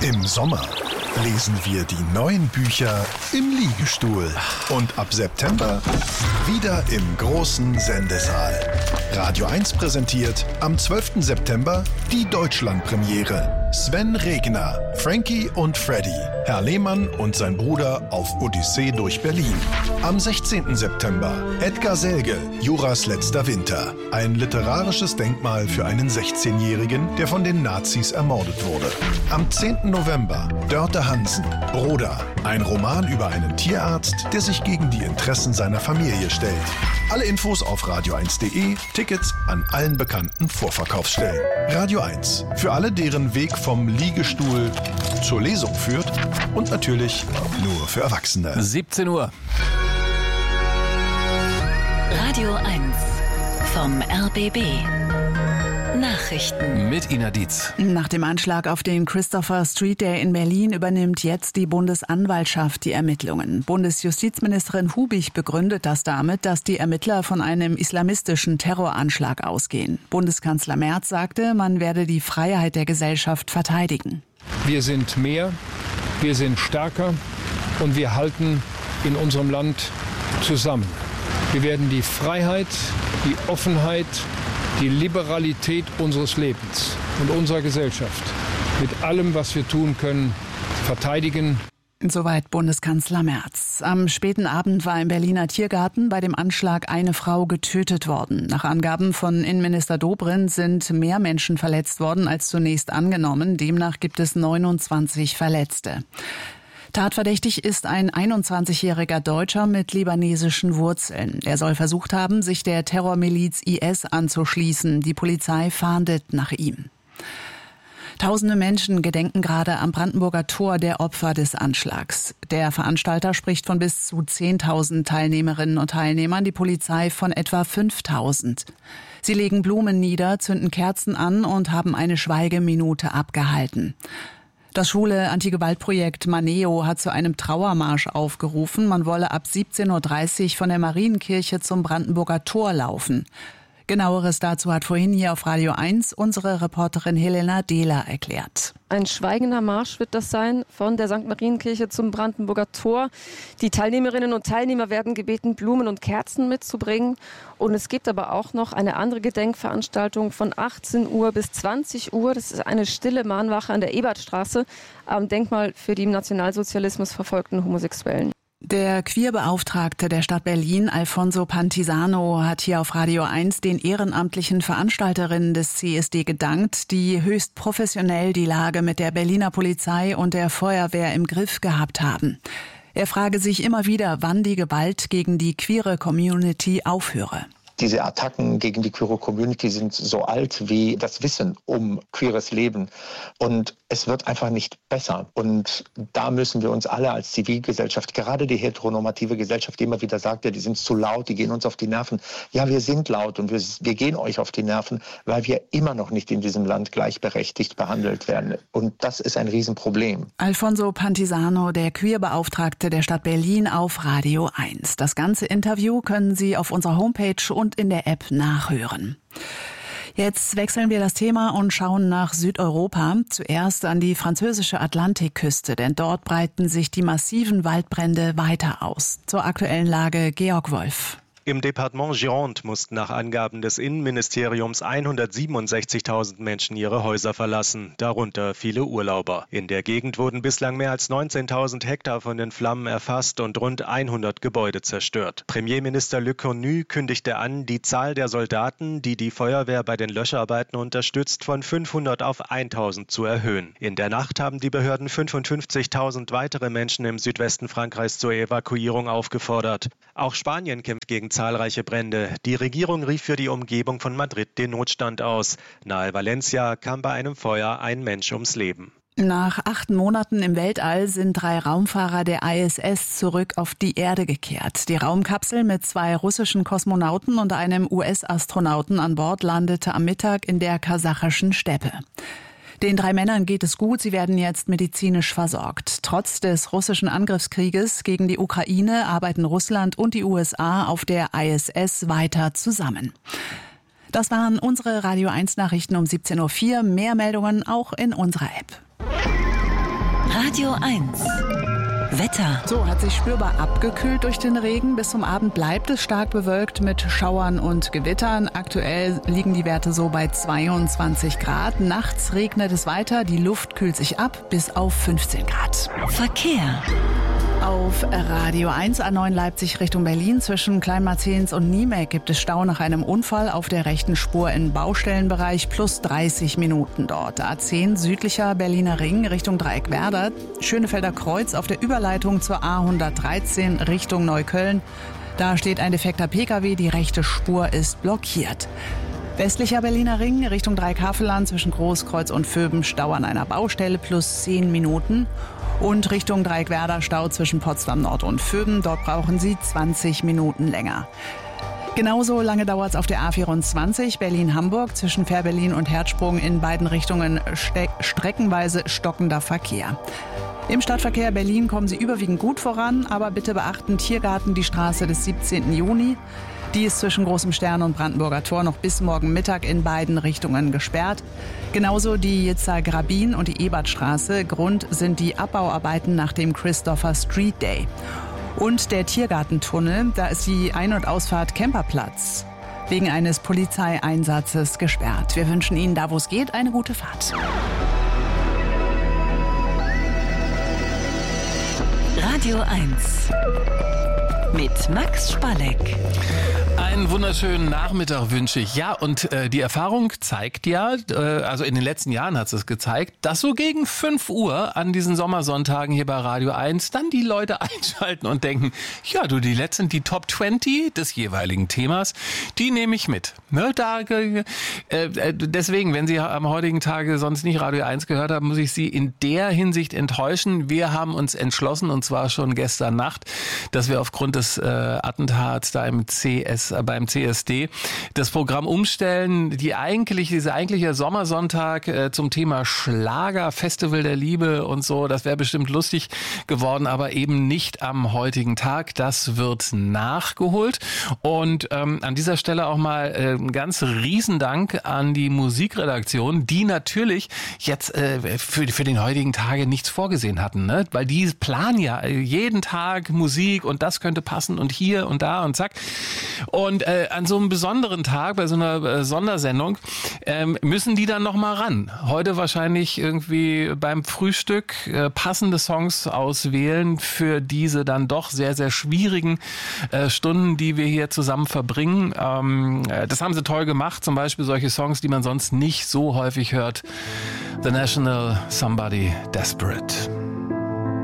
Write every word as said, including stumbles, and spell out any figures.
Im Sommer lesen wir die neuen Bücher im Liegestuhl. Und ab September wieder im großen Sendesaal. Radio eins präsentiert am zwölften September die Deutschlandpremiere. Sven Regner, Frankie und Freddy, Herr Lehmann und sein Bruder auf Odyssee durch Berlin. Am sechzehnten September Edgar Selge, Juras letzter Winter. Ein literarisches Denkmal für einen sechzehnjährigen, der von den Nazis ermordet wurde. Am zehnten November Dörte Hansen, Broder. Ein Roman über einen Tierarzt, der sich gegen die Interessen seiner Familie stellt. Alle Infos auf radio eins punkt de, Tickets an allen bekannten Vorverkaufsstellen. Radio eins, für alle, deren Weg vom Liegestuhl zur Lesung führt und natürlich nur für Erwachsene. siebzehn Uhr. Radio eins vom R B B. Nachrichten mit Ina Dietz. Nach dem Anschlag auf den Christopher Street Day in Berlin übernimmt jetzt die Bundesanwaltschaft die Ermittlungen. Bundesjustizministerin Hubich begründet das damit, dass die Ermittler von einem islamistischen Terroranschlag ausgehen. Bundeskanzler Merz sagte, man werde die Freiheit der Gesellschaft verteidigen. Wir sind mehr, wir sind stärker und wir halten in unserem Land zusammen. Wir werden die Freiheit, die Offenheit, die Liberalität unseres Lebens und unserer Gesellschaft mit allem, was wir tun können, verteidigen. Soweit Bundeskanzler Merz. Am späten Abend war im Berliner Tiergarten bei dem Anschlag eine Frau getötet worden. Nach Angaben von Innenminister Dobrindt sind mehr Menschen verletzt worden als zunächst angenommen. Demnach gibt es neunundzwanzig Verletzte. Tatverdächtig ist ein einundzwanzigjähriger Deutscher mit libanesischen Wurzeln. Er soll versucht haben, sich der Terrormiliz I S anzuschließen. Die Polizei fahndet nach ihm. Tausende Menschen gedenken gerade am Brandenburger Tor der Opfer des Anschlags. Der Veranstalter spricht von bis zu zehntausend Teilnehmerinnen und Teilnehmern, die Polizei von etwa fünftausend. Sie legen Blumen nieder, zünden Kerzen an und haben eine Schweigeminute abgehalten. Das schwule Antigewaltprojekt Maneo hat zu einem Trauermarsch aufgerufen. Man wolle ab siebzehn Uhr dreißig von der Marienkirche zum Brandenburger Tor laufen. Genaueres dazu hat vorhin hier auf Radio eins unsere Reporterin Helena Dehler erklärt. Ein schweigender Marsch wird das sein von der Sankt Marienkirche zum Brandenburger Tor. Die Teilnehmerinnen und Teilnehmer werden gebeten, Blumen und Kerzen mitzubringen. Und es gibt aber auch noch eine andere Gedenkveranstaltung von achtzehn Uhr bis zwanzig Uhr. Das ist eine stille Mahnwache an der Ebertstraße am Denkmal für die im Nationalsozialismus verfolgten Homosexuellen. Der Queerbeauftragte der Stadt Berlin, Alfonso Pantisano, hat hier auf Radio eins den ehrenamtlichen Veranstalterinnen des C S D gedankt, die höchst professionell die Lage mit der Berliner Polizei und der Feuerwehr im Griff gehabt haben. Er frage sich immer wieder, wann die Gewalt gegen die queere Community aufhöre. Diese Attacken gegen die queere Community sind so alt wie das Wissen um queeres Leben. Und es wird einfach nicht besser. Und da müssen wir uns alle als Zivilgesellschaft, gerade die heteronormative Gesellschaft, die immer wieder sagt, ja, die sind zu laut, die gehen uns auf die Nerven. Ja, wir sind laut und wir, wir gehen euch auf die Nerven, weil wir immer noch nicht in diesem Land gleichberechtigt behandelt werden. Und das ist ein Riesenproblem. Alfonso Pantisano, der Queerbeauftragte der Stadt Berlin, auf Radio eins. Das ganze Interview können Sie auf unserer Homepage und in der App nachhören. Jetzt wechseln wir das Thema und schauen nach Südeuropa. Zuerst an die französische Atlantikküste, denn dort breiten sich die massiven Waldbrände weiter aus. Zur aktuellen Lage Georg Wolf. Im Departement Gironde mussten nach Angaben des Innenministeriums hundertsiebenundsechzigtausend Menschen ihre Häuser verlassen, darunter viele Urlauber. In der Gegend wurden bislang mehr als neunzehntausend Hektar von den Flammen erfasst und rund hundert Gebäude zerstört. Premierminister Le Cornu kündigte an, die Zahl der Soldaten, die die Feuerwehr bei den Löscharbeiten unterstützt, von fünfhundert auf tausend zu erhöhen. In der Nacht haben die Behörden fünfundfünfzigtausend weitere Menschen im Südwesten Frankreichs zur Evakuierung aufgefordert. Auch Spanien kämpft gegen zahlreiche Brände. Die Regierung rief für die Umgebung von Madrid den Notstand aus. Nahe Valencia kam bei einem Feuer ein Mensch ums Leben. Nach acht Monaten im Weltall sind drei Raumfahrer der I S S zurück auf die Erde gekehrt. Die Raumkapsel mit zwei russischen Kosmonauten und einem U S-Astronauten an Bord landete am Mittag in der kasachischen Steppe. Den drei Männern geht es gut, sie werden jetzt medizinisch versorgt. Trotz des russischen Angriffskrieges gegen die Ukraine arbeiten Russland und die U S A auf der I S S weiter zusammen. Das waren unsere Radio eins Nachrichten um siebzehn Uhr vier. Mehr Meldungen auch in unserer App. Radio eins. Wetter. So, hat sich spürbar abgekühlt durch den Regen. Bis zum Abend bleibt es stark bewölkt mit Schauern und Gewittern. Aktuell liegen die Werte so bei zweiundzwanzig Grad. Nachts regnet es weiter. Die Luft kühlt sich ab bis auf fünfzehn Grad. Verkehr. Auf Radio eins A neun Leipzig Richtung Berlin zwischen Kleinmarzens und Niemek gibt es Stau nach einem Unfall auf der rechten Spur im Baustellenbereich plus dreißig Minuten dort. A zehn südlicher Berliner Ring Richtung Dreieckwerder, Schönefelder Kreuz auf der Überleitung zur A hundertdreizehn Richtung Neukölln. Da steht ein defekter Pkw, die rechte Spur ist blockiert. Westlicher Berliner Ring Richtung Dreieckhavelland zwischen Großkreuz und Vöben Stau an einer Baustelle plus zehn Minuten. Und Richtung Dreieckwerder Stau zwischen Potsdam Nord und Vöben. Dort brauchen Sie zwanzig Minuten länger. Genauso lange dauert es auf der A vierundzwanzig Berlin-Hamburg zwischen Fährberlin und Herzsprung in beiden Richtungen ste- streckenweise stockender Verkehr. Im Stadtverkehr Berlin kommen Sie überwiegend gut voran, aber bitte beachten Tiergarten die Straße des siebzehnten Juni. Die ist zwischen Großem Stern und Brandenburger Tor noch bis morgen Mittag in beiden Richtungen gesperrt. Genauso die Jitzer Grabin und die Ebertstraße. Grund sind die Abbauarbeiten nach dem Christopher Street Day. Und der Tiergartentunnel, da ist die Ein- und Ausfahrt Kemperplatz wegen eines Polizeieinsatzes gesperrt. Wir wünschen Ihnen da, wo es geht, eine gute Fahrt. Radio eins mit Max Spalleck. Einen wunderschönen Nachmittag wünsche ich. Ja, und äh, die Erfahrung zeigt ja, äh, also in den letzten Jahren hat es gezeigt, dass so gegen fünf Uhr an diesen Sommersonntagen hier bei Radio eins dann die Leute einschalten und denken, ja du, die letzten, die Top zwanzig des jeweiligen Themas, die nehme ich mit. Ne, da, äh, äh, deswegen, wenn Sie am heutigen Tage sonst nicht Radio eins gehört haben, muss ich Sie in der Hinsicht enttäuschen. Wir haben uns entschlossen, und zwar schon gestern Nacht, dass wir aufgrund des äh, Attentats da im C S beim C S D das Programm umstellen. Die eigentlich, dieser eigentliche Sommersonntag äh, zum Thema Schlager, Festival der Liebe und so, das wäre bestimmt lustig geworden, aber eben nicht am heutigen Tag. Das wird nachgeholt. Und ähm, an dieser Stelle auch mal äh, ein ganz Riesendank an die Musikredaktion, die natürlich jetzt äh, für, für den heutigen Tage nichts vorgesehen hatten, ne? Weil die planen ja jeden Tag Musik und das könnte passen und hier und da und zack. Und äh, an so einem besonderen Tag, bei so einer äh, Sondersendung, ähm, müssen die dann nochmal ran. Heute wahrscheinlich irgendwie beim Frühstück äh, passende Songs auswählen für diese dann doch sehr, sehr schwierigen äh, Stunden, die wir hier zusammen verbringen. Ähm, äh, das haben sie toll gemacht. Zum Beispiel solche Songs, die man sonst nicht so häufig hört. The National, Somebody Desperate.